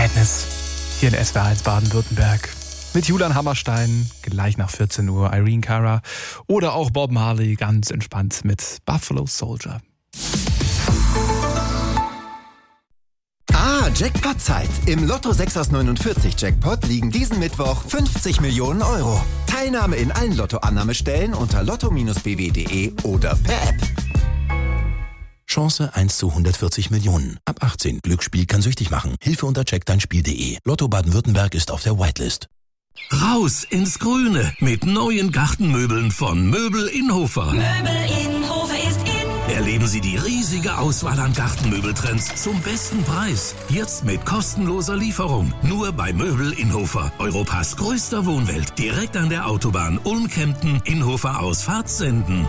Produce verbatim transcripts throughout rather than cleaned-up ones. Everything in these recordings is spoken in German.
Madness hier in S W R eins Baden-Württemberg. Mit Julian Hammerstein, gleich nach vierzehn Uhr Irene Cara oder auch Bob Marley ganz entspannt mit Buffalo Soldier. Ah, Jackpot-Zeit. Im Lotto sechs aus neunundvierzig Jackpot liegen diesen Mittwoch fünfzig Millionen Euro. Teilnahme in allen Lotto-Annahmestellen unter lotto Bindestrich b w punkt d e oder per App. Chance eins zu hundertvierzig Millionen. Ab achtzehn. Glücksspiel kann süchtig machen. Hilfe unter check dein spiel punkt d e. Lotto Baden-Württemberg ist auf der Whitelist. Raus ins Grüne mit neuen Gartenmöbeln von Möbel Inhofer. Möbel Inhofer ist in. Erleben Sie die riesige Auswahl an Gartenmöbeltrends zum besten Preis. Jetzt mit kostenloser Lieferung. Nur bei Möbel Inhofer. Europas größter Wohnwelt. Direkt an der Autobahn Ulm-Kempten, Inhofer aus Fahrtsenden.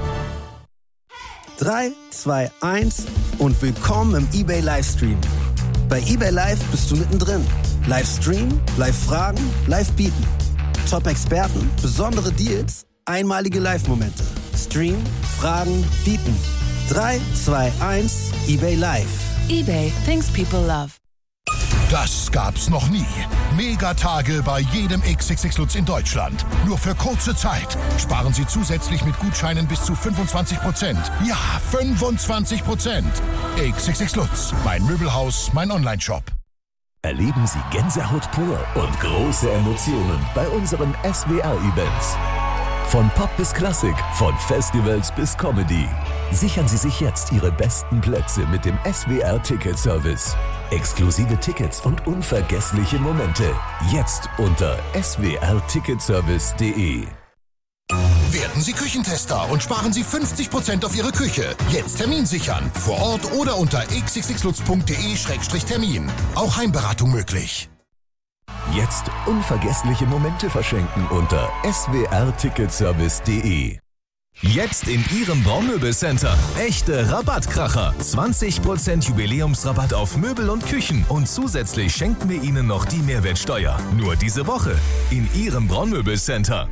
drei, zwei, eins und willkommen im eBay Livestream. Bei eBay Live bist du mittendrin. Livestream, Live-Fragen, Live-Bieten. Top-Experten, besondere Deals, einmalige Live-Momente. Stream, Fragen, Bieten. drei, zwei, eins, eBay Live. eBay, things people love. Das gab's noch nie. Megatage bei jedem X X X Lutz in Deutschland. Nur für kurze Zeit. Sparen Sie zusätzlich mit Gutscheinen bis zu fünfundzwanzig Prozent. Ja, fünfundzwanzig Prozent. X X X Lutz, mein Möbelhaus, mein Onlineshop. Erleben Sie Gänsehaut pur und große Emotionen bei unseren S W R-Events. Von Pop bis Klassik, von Festivals bis Comedy. Sichern Sie sich jetzt Ihre besten Plätze mit dem S W R-Ticket-Service. Exklusive Tickets und unvergessliche Momente. Jetzt unter s w r ticketservice punkt d e. Werden Sie Küchentester und sparen Sie fünfzig Prozent auf Ihre Küche. Jetzt Termin sichern. Vor Ort oder unter x x x lutz punkt d e Schrägstrich Termin. Auch Heimberatung möglich. Jetzt unvergessliche Momente verschenken unter s w r ticketservice punkt d e. Jetzt in Ihrem Braunmöbelcenter. Echte Rabattkracher. zwanzig Prozent Jubiläumsrabatt auf Möbel und Küchen. Und zusätzlich schenken wir Ihnen noch die Mehrwertsteuer. Nur diese Woche in Ihrem Braunmöbelcenter.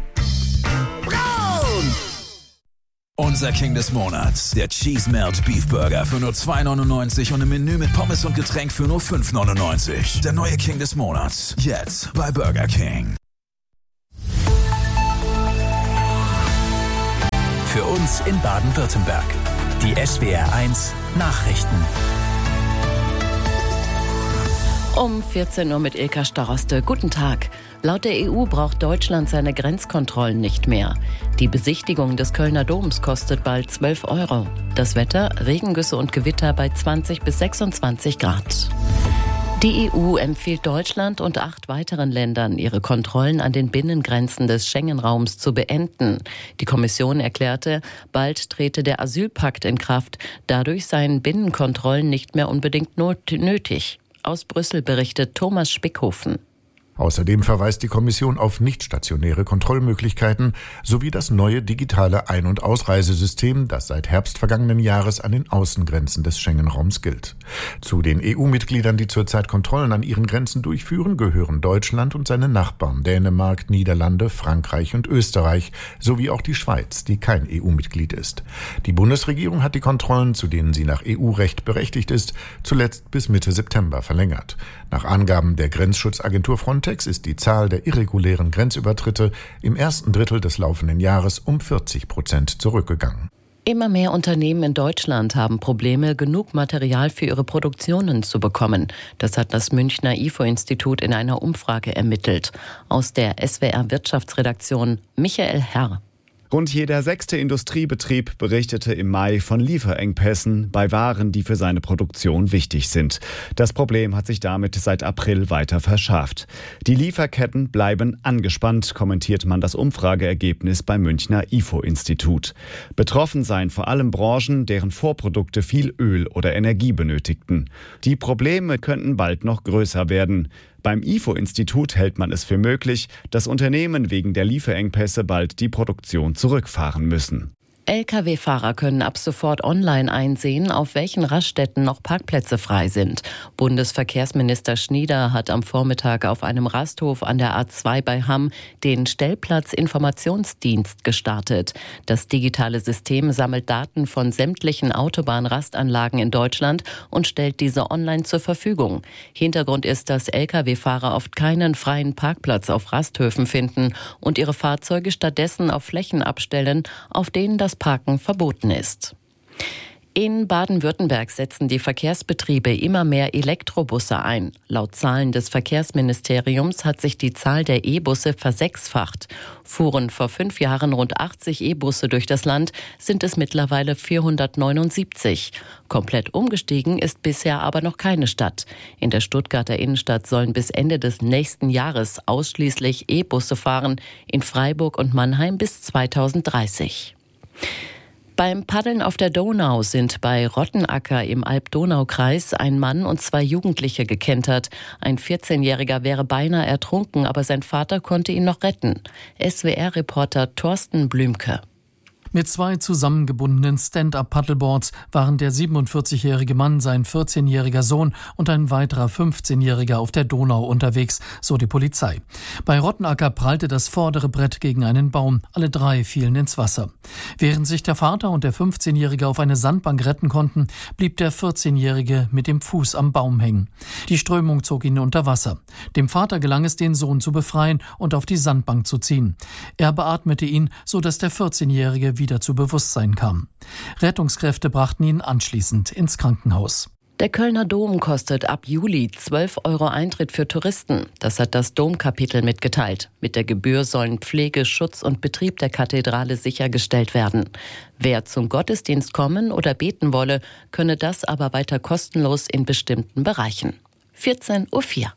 Braun! Unser King des Monats. Der Cheese Melt Beef Burger für nur zwei neunundneunzig und im Menü mit Pommes und Getränk für nur fünf neunundneunzig. Der neue King des Monats. Jetzt bei Burger King. Für uns in Baden-Württemberg. Die S W R eins Nachrichten. Um vierzehn Uhr mit Ilka Staroste. Guten Tag. Laut der E U braucht Deutschland seine Grenzkontrollen nicht mehr. Die Besichtigung des Kölner Doms kostet bald zwölf Euro. Das Wetter, Regengüsse und Gewitter bei zwanzig bis sechsundzwanzig Grad. Die E U empfiehlt Deutschland und acht weiteren Ländern, ihre Kontrollen an den Binnengrenzen des Schengen-Raums zu beenden. Die Kommission erklärte, bald trete der Asylpakt in Kraft. Dadurch seien Binnenkontrollen nicht mehr unbedingt not- nötig. Aus Brüssel berichtet Thomas Spickhofen. Außerdem verweist die Kommission auf nichtstationäre Kontrollmöglichkeiten sowie das neue digitale Ein- und Ausreisesystem, das seit Herbst vergangenen Jahres an den Außengrenzen des Schengen-Raums gilt. Zu den E U-Mitgliedern, die zurzeit Kontrollen an ihren Grenzen durchführen, gehören Deutschland und seine Nachbarn Dänemark, Niederlande, Frankreich und Österreich sowie auch die Schweiz, die kein E U-Mitglied ist. Die Bundesregierung hat die Kontrollen, zu denen sie nach E U-Recht berechtigt ist, zuletzt bis Mitte September verlängert. Nach Angaben der Grenzschutzagentur Frontex ist die Zahl der irregulären Grenzübertritte im ersten Drittel des laufenden Jahres um vierzig Prozent zurückgegangen. Immer mehr Unternehmen in Deutschland haben Probleme, genug Material für ihre Produktionen zu bekommen. Das hat das Münchner I F O-Institut in einer Umfrage ermittelt. Aus der S W R-Wirtschaftsredaktion Michael Herr. Rund jeder sechste Industriebetrieb berichtete im Mai von Lieferengpässen bei Waren, die für seine Produktion wichtig sind. Das Problem hat sich damit seit April weiter verschärft. Die Lieferketten bleiben angespannt, kommentiert man das Umfrageergebnis beim Münchner I F O-Institut. Betroffen seien vor allem Branchen, deren Vorprodukte viel Öl oder Energie benötigten. Die Probleme könnten bald noch größer werden. Beim I F O-Institut hält man es für möglich, dass Unternehmen wegen der Lieferengpässe bald die Produktion zurückfahren müssen. L K W-Fahrer können ab sofort online einsehen, auf welchen Raststätten noch Parkplätze frei sind. Bundesverkehrsminister Schnieder hat am Vormittag auf einem Rasthof an der A zwei bei Hamm den Stellplatzinformationsdienst gestartet. Das digitale System sammelt Daten von sämtlichen Autobahnrastanlagen in Deutschland und stellt diese online zur Verfügung. Hintergrund ist, dass L K W-Fahrer oft keinen freien Parkplatz auf Rasthöfen finden und ihre Fahrzeuge stattdessen auf Flächen abstellen, auf denen das Parken verboten ist. In Baden-Württemberg setzen die Verkehrsbetriebe immer mehr Elektrobusse ein. Laut Zahlen des Verkehrsministeriums hat sich die Zahl der E-Busse versechsfacht. Fuhren vor fünf Jahren rund achtzig E-Busse durch das Land, sind es mittlerweile vierhundertneunundsiebzig. Komplett umgestiegen ist bisher aber noch keine Stadt. In der Stuttgarter Innenstadt sollen bis Ende des nächsten Jahres ausschließlich E-Busse fahren, in Freiburg und Mannheim bis zweitausenddreißig. Beim Paddeln auf der Donau sind bei Rottenacker im Alb-Donau-Kreis ein Mann und zwei Jugendliche gekentert. Ein vierzehnjähriger wäre beinahe ertrunken, aber sein Vater konnte ihn noch retten. S W R-Reporter Thorsten Blümke. Mit zwei zusammengebundenen Stand-up-Paddleboards waren der siebenundvierzigjährige Mann, sein vierzehnjähriger Sohn und ein weiterer fünfzehnjähriger auf der Donau unterwegs, so die Polizei. Bei Rottenacker prallte das vordere Brett gegen einen Baum. Alle drei fielen ins Wasser. Während sich der Vater und der fünfzehnjährige auf eine Sandbank retten konnten, blieb der vierzehnjährige mit dem Fuß am Baum hängen. Die Strömung zog ihn unter Wasser. Dem Vater gelang es, den Sohn zu befreien und auf die Sandbank zu ziehen. Er beatmete ihn, sodass der vierzehnjährige wieder zu Bewusstsein kam. Rettungskräfte brachten ihn anschließend ins Krankenhaus. Der Kölner Dom kostet ab Juli zwölf Euro Eintritt für Touristen. Das hat das Domkapitel mitgeteilt. Mit der Gebühr sollen Pflege, Schutz und Betrieb der Kathedrale sichergestellt werden. Wer zum Gottesdienst kommen oder beten wolle, könne das aber weiter kostenlos in bestimmten Bereichen. vierzehn Uhr vier.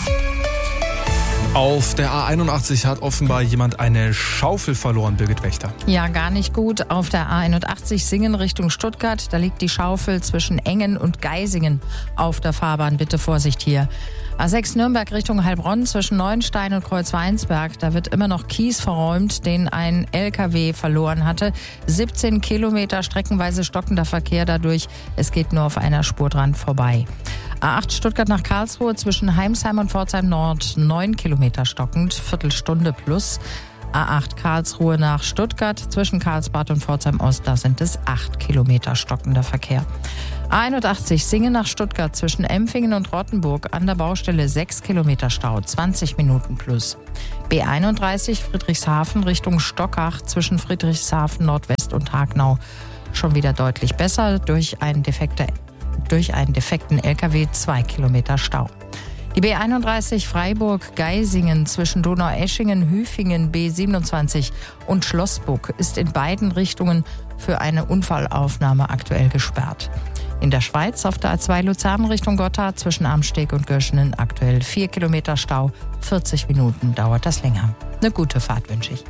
Auf der A einundachtzig hat offenbar jemand eine Schaufel verloren, Birgit Wächter. Ja, gar nicht gut. Auf der A einundachtzig Singen Richtung Stuttgart, da liegt die Schaufel zwischen Engen und Geisingen auf der Fahrbahn. Bitte Vorsicht hier. A sechs Nürnberg Richtung Heilbronn zwischen Neuenstein und Kreuzweinsberg. Da wird immer noch Kies verräumt, den ein L K W verloren hatte. siebzehn Kilometer streckenweise stockender Verkehr dadurch. Es geht nur auf einer Spur dran vorbei. A acht Stuttgart nach Karlsruhe zwischen Heimsheim und Pforzheim Nord. neun Kilometer stockend, Viertelstunde plus. A acht Karlsruhe nach Stuttgart zwischen Karlsbad und Pforzheim Ost. Da sind es acht Kilometer stockender Verkehr. A einundachtzig Singen nach Stuttgart zwischen Empfingen und Rottenburg an der Baustelle sechs Kilometer Stau, zwanzig Minuten plus. B einunddreißig Friedrichshafen Richtung Stockach zwischen Friedrichshafen Nordwest und Hagnau. Schon wieder deutlich besser durch einen, defekte, durch einen defekten L K W, zwei Kilometer Stau. Die B einunddreißig Freiburg-Geisingen zwischen Donaueschingen, Hüfingen, B siebenundzwanzig und Schlossburg ist in beiden Richtungen für eine Unfallaufnahme aktuell gesperrt. In der Schweiz auf der A zwei Luzern Richtung Gotthard zwischen Amsteg und Göschenen aktuell vier Kilometer Stau, vierzig Minuten dauert das länger. Eine gute Fahrt wünsche ich.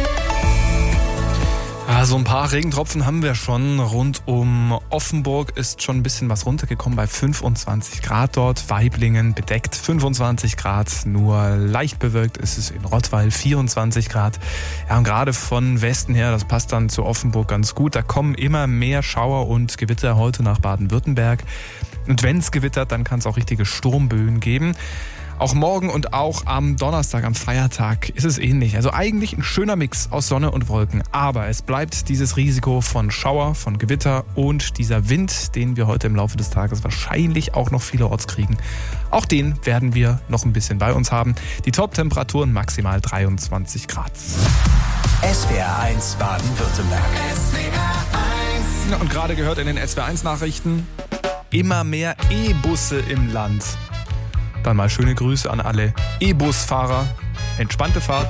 Ja, so ein paar Regentropfen haben wir schon. Rund um Offenburg ist schon ein bisschen was runtergekommen bei fünfundzwanzig Grad dort. Waiblingen bedeckt fünfundzwanzig Grad, nur leicht bewölkt ist es in Rottweil vierundzwanzig Grad. Ja, und gerade von Westen her, das passt dann zu Offenburg ganz gut. Da kommen immer mehr Schauer und Gewitter heute nach Baden-Württemberg. Und wenn es gewittert, dann kann es auch richtige Sturmböen geben. Auch morgen und auch am Donnerstag, am Feiertag, ist es ähnlich. Also eigentlich ein schöner Mix aus Sonne und Wolken. Aber es bleibt dieses Risiko von Schauer, von Gewitter und dieser Wind, den wir heute im Laufe des Tages wahrscheinlich auch noch vielerorts kriegen. Auch den werden wir noch ein bisschen bei uns haben. Die Top-Temperaturen maximal dreiundzwanzig Grad. S W R eins Baden-Württemberg. S W R eins. Ja, und gerade gehört in den S W R eins Nachrichten, immer mehr E-Busse im Land. Dann mal schöne Grüße an alle E-Bus-Fahrer. Entspannte Fahrt.